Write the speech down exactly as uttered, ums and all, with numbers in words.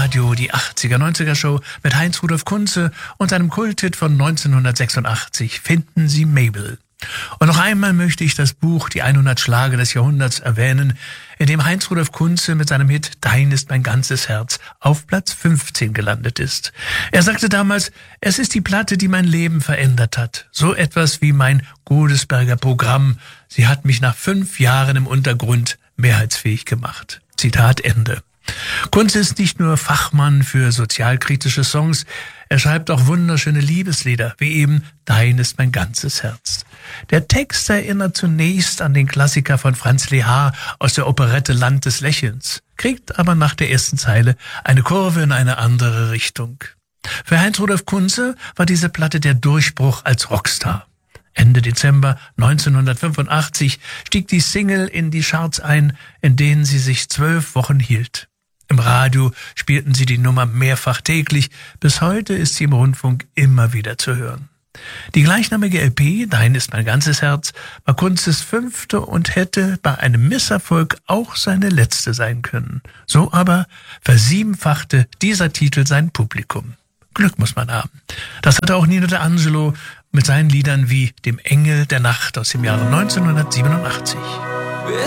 Radio die achtziger-neunziger-Show mit Heinz-Rudolf Kunze und seinem Kulthit von neunzehnhundertsechsundachtzig, Finden Sie Mabel. Und noch einmal möchte ich das Buch Die hundert Schlager des Jahrhunderts erwähnen, in dem Heinz-Rudolf Kunze mit seinem Hit Dein ist mein ganzes Herz auf Platz fünfzehn gelandet ist. Er sagte damals, es ist die Platte, die mein Leben verändert hat. So etwas wie mein Godesberger Programm. Sie hat mich nach fünf Jahren im Untergrund mehrheitsfähig gemacht. Zitat Ende. Kunze ist nicht nur Fachmann für sozialkritische Songs, er schreibt auch wunderschöne Liebeslieder, wie eben Dein ist mein ganzes Herz. Der Text erinnert zunächst an den Klassiker von Franz Lehár aus der Operette Land des Lächelns, kriegt aber nach der ersten Zeile eine Kurve in eine andere Richtung. Für Heinz-Rudolf Kunze war diese Platte der Durchbruch als Rockstar. Ende Dezember neunzehnhundertfünfundachtzig stieg die Single in die Charts ein, in denen sie sich zwölf Wochen hielt. Im Radio spielten sie die Nummer mehrfach täglich. Bis heute ist sie im Rundfunk immer wieder zu hören. Die gleichnamige L P, Dein ist mein ganzes Herz, war Kunzes fünfte und hätte bei einem Misserfolg auch seine letzte sein können. So aber versiebenfachte dieser Titel sein Publikum. Glück muss man haben. Das hatte auch Nino D'Angelo mit seinen Liedern wie Dem Engel der Nacht aus dem Jahre neunzehnhundertsiebenundachtzig.